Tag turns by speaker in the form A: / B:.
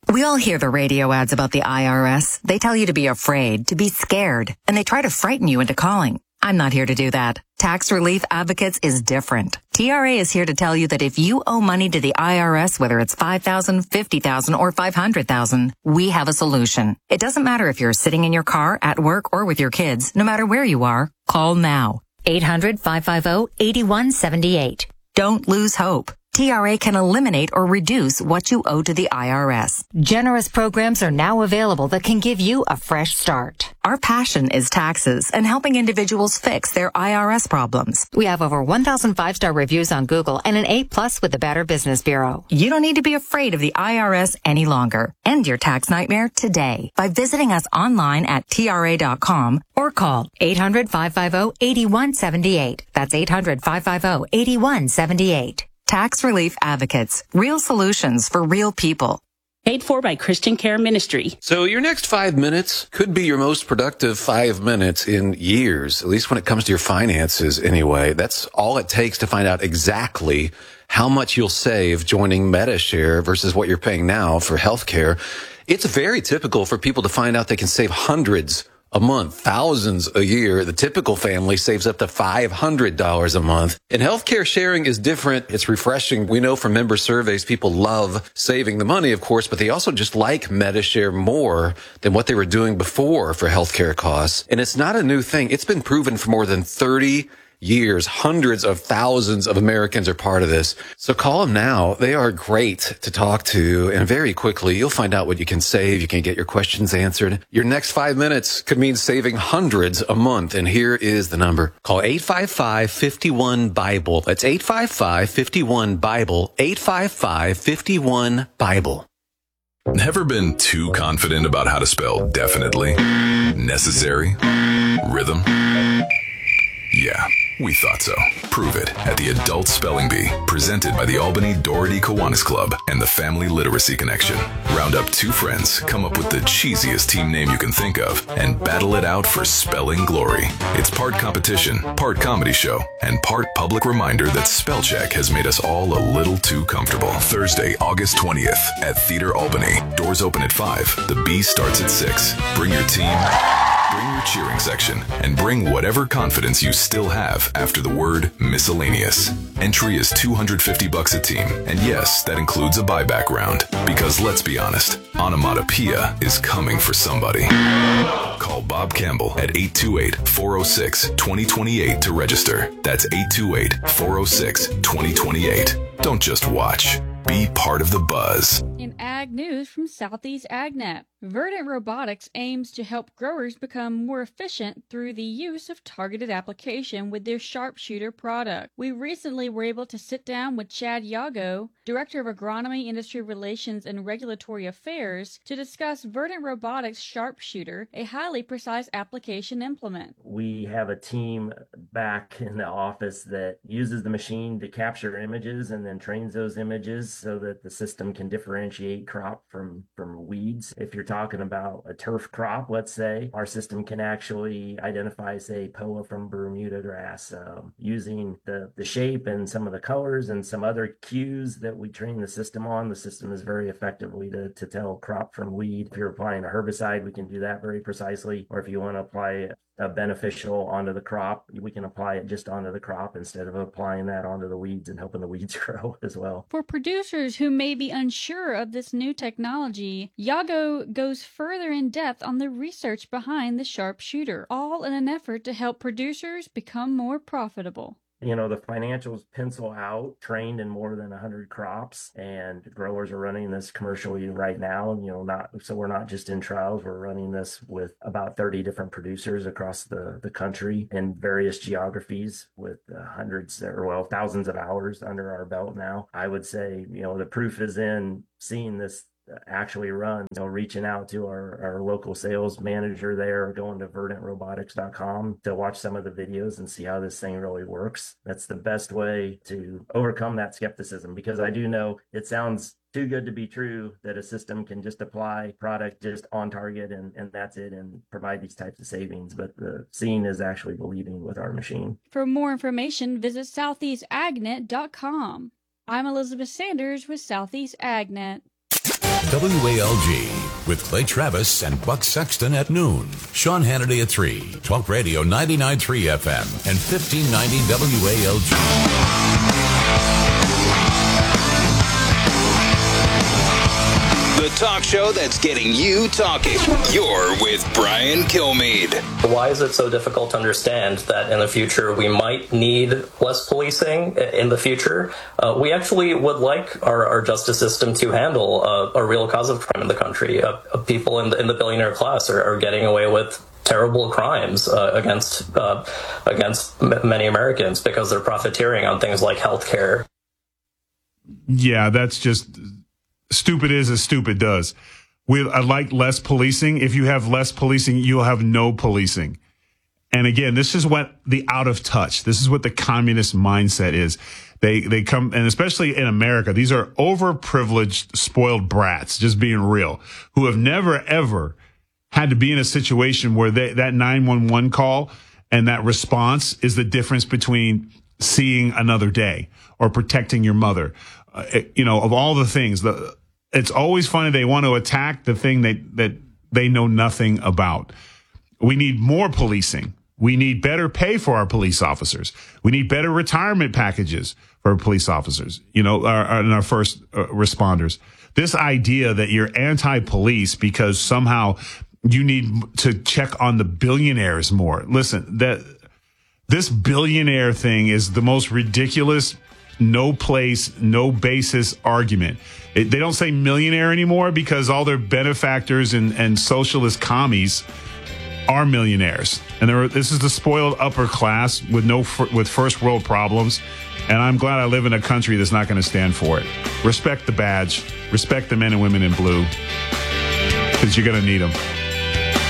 A: We all hear the radio ads about the IRS. They tell you to be afraid, to be scared, and they try to frighten you into calling. I'm not here to do that. Tax Relief Advocates is different. TRA is here to tell you that if you owe money to the IRS, whether it's $5,000, $50,000, or $500,000, we have a solution. It doesn't matter if you're sitting in your car, at work, or with your kids. No matter where you are, call now. 800-550-8178. Don't lose hope. TRA can eliminate or reduce what you owe to the IRS. Generous programs are now available that can give you a fresh start. Our passion is taxes and helping individuals fix their IRS problems. We have over 1,000 5-star reviews on Google and an A+ with the Better Business Bureau. You don't need to be afraid of the IRS any longer. End your tax nightmare today by visiting us online at TRA.com or call 800-550-8178. That's 800-550-8178. Tax Relief Advocates. Real solutions for real people.
B: Paid for by Christian Care Ministry.
C: So your next 5 minutes could be your most productive 5 minutes in years, at least when it comes to your finances anyway. That's all it takes to find out exactly how much you'll save joining MediShare versus what you're paying now for healthcare. It's very typical for people to find out they can save hundreds a month, thousands a year. The typical family saves up to $500 a month. And healthcare sharing is different. It's refreshing. We know from member surveys, people love saving the money, of course, but they also just like MediShare more than what they were doing before for healthcare costs. And it's not a new thing. It's been proven for more than 30 years. Hundreds of thousands of Americans are part of this. So call them now. They are great to talk to. And very quickly, you'll find out what you can save. You can get your questions answered. Your next 5 minutes could mean saving hundreds a month. And here is the number. Call 855-51-BIBLE. That's 855-51-BIBLE. 855-51-BIBLE.
D: Never been too confident about how to spell definitely, necessary, rhythm? Yeah, we thought so. Prove it at the Adult Spelling Bee, presented by the Albany Doherty Kiwanis Club and the Family Literacy Connection. Round up 2 friends, come up with the cheesiest team name you can think of, and battle it out for spelling glory. It's part competition, part comedy show, and part public reminder that spell check has made us all a little too comfortable. Thursday, August 20th at Theater Albany. Doors open at 5. The Bee starts at 6. Bring your team. Bring your cheering section and bring whatever confidence you still have after the word miscellaneous. Entry is $250 a team, and yes, that includes a buyback round. Because let's be honest, onomatopoeia is coming for somebody. Call Bob Campbell at 828-406-2028 to register. That's 828-406-2028. Don't just watch. Be part of the buzz.
E: In Ag News from Southeast AgNet, Verdant Robotics aims to help growers become more efficient through the use of targeted application with their Sharpshooter product. We recently were able to sit down with Chad Yago, Director of Agronomy, Industry Relations, and Regulatory Affairs, to discuss Verdant Robotics Sharpshooter, a highly precise application implement.
F: We have a team back in the office that uses the machine to capture images and then trains those images so that the system can differentiate crop from weeds. If you're talking about a turf crop, let's say, our system can actually identify, say, POA from Bermuda grass using the shape and some of the colors and some other cues that we train the system on. The system is very effectively to tell crop from weed. If you're applying a herbicide, we can do that very precisely. Or if you want to apply a beneficial onto the crop, we can apply it just onto the crop instead of applying that onto the weeds and helping the weeds grow as well.
E: For producers who may be unsure of this new technology, Yago goes further in depth on the research behind the Sharpshooter, all in an effort to help producers become more profitable.
F: You know, the financials pencil out, trained in more than 100 crops, and growers are running this commercially right now. So we're not just in trials, we're running this with about 30 different producers across the country in various geographies with thousands of hours under our belt now. I would say, the proof is in seeing this actually run, reaching out to our local sales manager there, going to verdantrobotics.com to watch some of the videos and see how this thing really works. That's the best way to overcome that skepticism, because I do know it sounds too good to be true that a system can just apply product just on target and that's it and provide these types of savings. But the seeing is actually believing with our machine.
E: For more information, visit southeastagnet.com. I'm Elizabeth Sanders with Southeast AgNet.
G: WALG with Clay Travis and Buck Sexton at noon. Sean Hannity at 3. Talk Radio 99.3 FM and 1590 WALG.
H: The talk show that's getting you talking. You're with Brian Kilmeade.
I: Why is it so difficult to understand that in the future we might need less policing in the future? We actually would like our justice system to handle a real cause of crime in the country. People in the billionaire class are getting away with terrible crimes against many Americans because they're profiteering on things like healthcare.
J: Yeah, that's just stupid is as stupid does. I like less policing. If you have less policing, you'll have no policing. And again, this is what the out of touch. This is what the communist mindset is. They come, and especially in America, these are overprivileged, spoiled brats, just being real, who have never, ever had to be in a situation where that 911 call and that response is the difference between seeing another day or protecting your mother. Of all the things, it's always funny they want to attack the thing that they know nothing about. We need more policing. We need better pay for our police officers. We need better retirement packages for police officers, and our first responders. This idea that you're anti-police because somehow you need to check on the billionaires more. Listen, this billionaire thing is the most ridiculous, no place, no basis argument. They don't say millionaire anymore because all their benefactors and socialist commies are millionaires. And this is the spoiled upper class with first world problems. And I'm glad I live in a country that's not going to stand for it. Respect the badge. Respect the men and women in blue because you're going to need them.